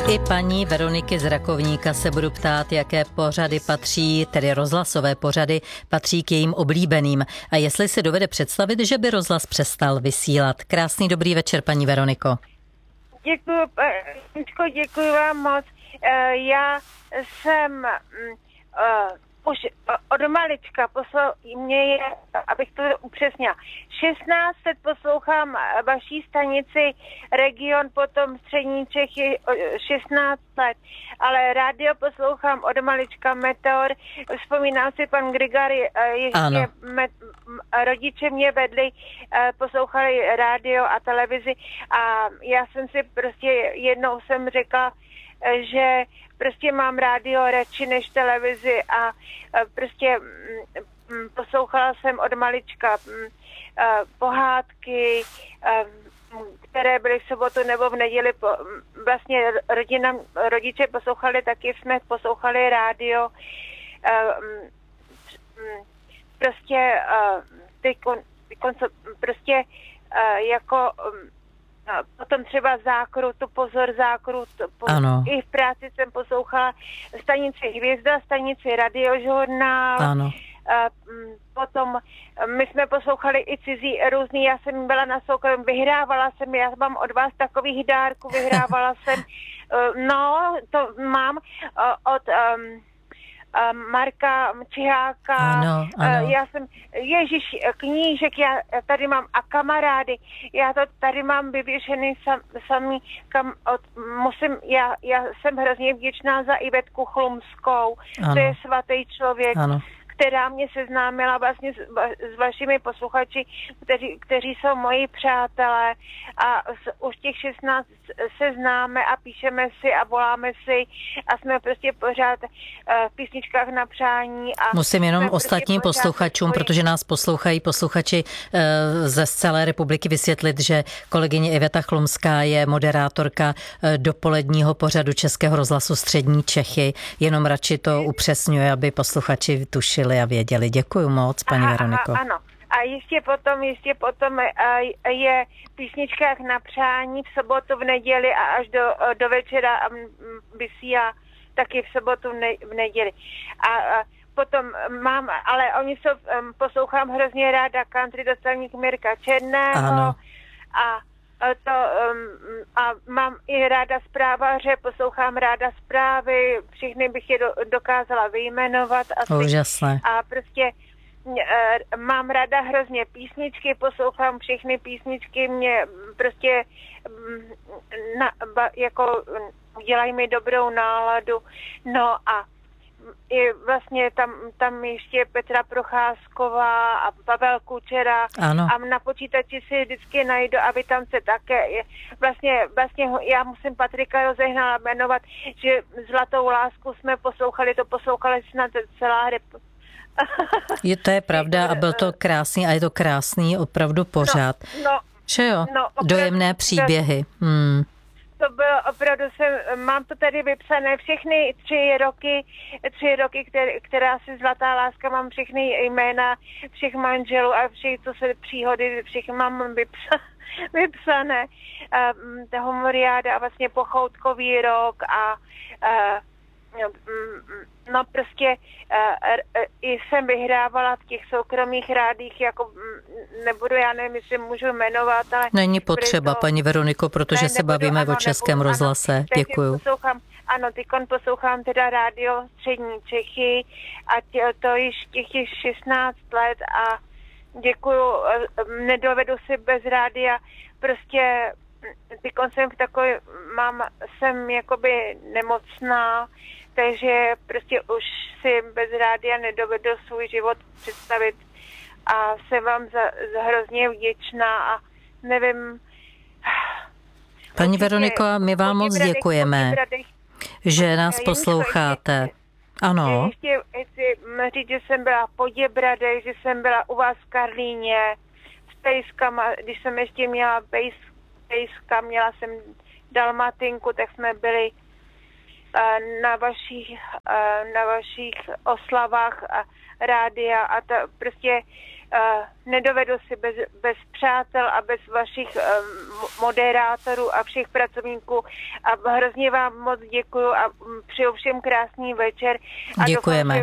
I paní Veroniky z Rakovníka se budu ptát, jaké pořady patří, tedy rozhlasové pořady, patří k jejím oblíbeným a jestli si dovede představit, že by rozhlas přestal vysílat. Krásný dobrý večer, paní Veroniko. Děkuji, Paničko, děkuji vám moc. Já jsem už od malička mě je, abych to upřesnila, 16 let poslouchám vaší stanici Region, potom Střední Čechy 16 let, ale rádio poslouchám od malička Meteor. Vzpomínám si, pan Grigary, ještě rodiče mě vedli, poslouchali rádio a televizi a já jsem si prostě jednou jsem řekla, že prostě mám rádio radši než televizi a prostě poslouchala jsem od malička pohádky, které byly v sobotu nebo v neděli. Vlastně rodiče poslouchali, taky jsme poslouchali rádio. Prostě prostě jako potom třeba Pozor Zákrut, i v práci jsem poslouchala stanici Hvězda, stanici Radiožurnál, potom my jsme poslouchali i cizí různý, já jsem byla na soukromí, vyhrávala jsem, já mám od vás takových dárků, vyhrávala jsem, to mám od Marka Čiháka, ano. Já jsem, knížek, já tady mám a kamarády, já to tady mám vyvěšený samý, já jsem hrozně vděčná za Ivetku Chlumskou, to je svatý člověk, která mě seznámila vlastně s vašimi posluchači, kteří jsou moji přátelé a už těch 16 se známe a píšeme si a voláme si a jsme prostě pořád v písničkách na přání. A musím jenom ostatním posluchačům, protože nás poslouchají posluchači ze celé republiky, vysvětlit, že kolegyně Iveta Chlumská je moderátorka dopoledního pořadu Českého rozhlasu Střední Čechy. Jenom radši to upřesňuje, aby posluchači tušili a věděli. Děkuji moc, paní Veroniko. Ano. A ještě potom je v písničkách na přání v sobotu, v neděli a až do večera vysílá taky v sobotu, v neděli. A potom ale poslouchám hrozně ráda country dostalník Mirka Černého a mám i ráda zprávaře, poslouchám ráda zprávy, všechny bych je dokázala vyjmenovat. Úžasné. A prostě mám ráda hrozně písničky, poslouchám všechny písničky, mě prostě jako udělají mi dobrou náladu. No a i vlastně tam ještě Petra Procházková a Pavel Kučera a na počítači si vždycky najdu, aby tam se také vlastně já musím Patrika Rozehnala jmenovat, že Zlatou lásku jsme poslouchali snad celá To je pravda a byl to krásný a je to krásný opravdu pořád. Že jo? Dojemné příběhy. To bylo opravdu, mám to tady vypsané všechny 3 roky, která si Zlatá láska, mám všechny jména všech manželů a všech, co se příhody, všechny mám vypsané. Humoriáda a vlastně Pochoutkový rok a prostě jsem vyhrávala v těch soukromých rádích, jako nebudu, já nevím, jestli můžu jmenovat, ale... Není potřeba, paní Veroniko, protože se bavíme o Českém rozhlase. Děkuju. Tykon poslouchám teda rádio Střední Čechy a to již těch 16 let a děkuju, nedovedu si bez rádia, prostě tykon jsem jakoby nemocná, takže prostě už si bez rádia nedovedu svůj život představit a jsem vám za hrozně vděčná a nevím... Paní Veroniko, my vám moc děkujeme, že nás posloucháte. Ano. Ještě chci říct, že jsem byla v Poděbradech, že jsem byla u vás v Karlíně, s pejskama, když jsem ještě měla pejska, měla jsem dalmatinku, tak jsme byli na vašich oslavách a rádia a to prostě nedovedu si bez přátel a bez vašich moderátorů a všech pracovníků a hrozně vám moc děkuju a přeju všem krásný večer. A děkujeme.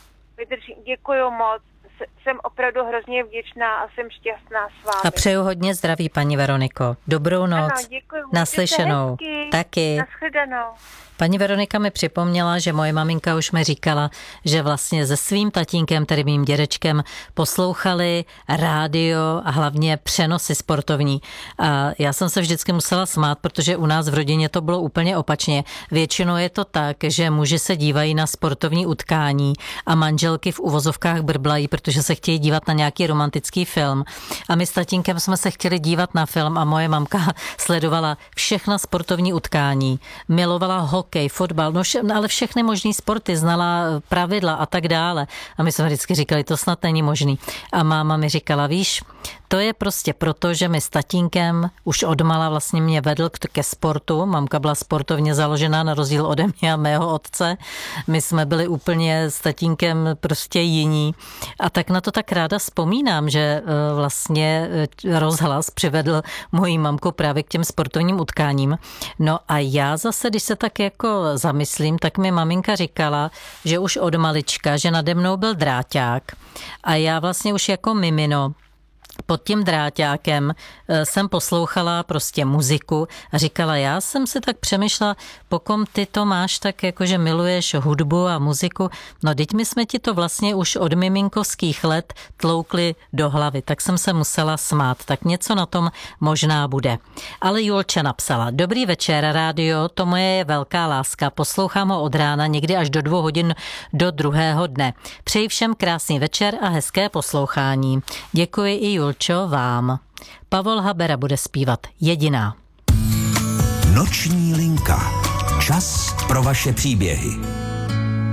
Děkuju moc. Jsem opravdu hrozně vděčná a jsem šťastná s vámi. A přeju hodně zdraví, paní Veroniko. Dobrou noc. Ano, děkuju. Naslyšenou. Taky. Nashledanou. Paní Veronika mi připomněla, že moje maminka už mi říkala, že vlastně se svým tatínkem, tedy mým dědečkem, poslouchali rádio a hlavně přenosy sportovní. A já jsem se vždycky musela smát, protože u nás v rodině to bylo úplně opačně. Většinou je to tak, že muži se dívají na sportovní utkání a manželky v uvozovkách brblají, protože se chtějí dívat na nějaký romantický film. A my s tatínkem jsme se chtěli dívat na film a moje mamka sledovala všechna sportovní utkání. Milovala hokej, fotbal, ale všechny možný sporty, znala pravidla a tak dále. A my jsme vždycky říkali, to snad není možný. A máma mi říkala, víš, to je prostě proto, že my s tatínkem už odmala vlastně mě vedl ke sportu. Mamka byla sportovně založená na rozdíl ode mě a mého otce. My jsme byli úplně s tatínkem prostě jiní. A tak na to tak ráda vzpomínám, že vlastně rozhlas přivedl moji mamku právě k těm sportovním utkáním. No a já zase, když se tak jako zamyslím, tak mi maminka říkala, že už od malička, že nade mnou byl dráťák a já vlastně už jako mimino pod tím dráťákem jsem poslouchala prostě muziku a říkala, já jsem si tak přemýšlela, pokom ty to máš tak jako, že miluješ hudbu a muziku, no teď my jsme ti to vlastně už od miminkovských let tloukli do hlavy, tak jsem se musela smát, tak něco na tom možná bude. Ale Julča napsala, dobrý večer, rádio, to moje je velká láska, poslouchám ho od rána někdy až do 2 hodin do druhého dne. Přeji všem krásný večer a hezké poslouchání. Děkuji i Julčo vám. Pavol Habera bude zpívat Jediná. Noční linka. Čas pro vaše příběhy.